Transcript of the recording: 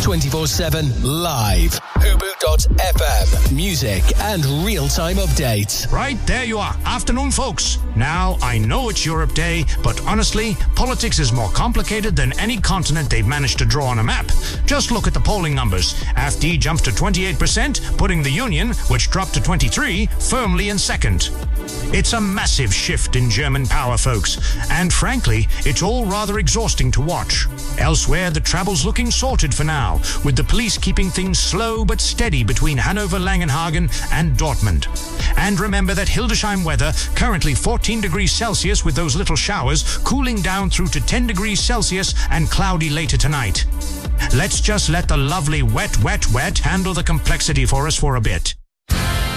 24/7 live. Hubu.fm. Music and real-time updates. Right, there you are. Afternoon, folks. Now, I know it's Europe Day, but honestly, politics is more complicated than any continent they've managed to draw on a map. Just look at the polling numbers. AfD jumps to 28%, putting the Union, which dropped to 23, firmly in second. It's a massive shift in German power, folks, and frankly, it's all rather exhausting to watch. Elsewhere, the travel's looking sorted for now, with the police keeping things slow but steady between Hanover, Langenhagen and Dortmund. And remember that Hildesheim weather, currently 14 degrees Celsius with those little showers, cooling down through to 10 degrees Celsius and cloudy later tonight. Let's just let the lovely wet handle the complexity for us for a bit.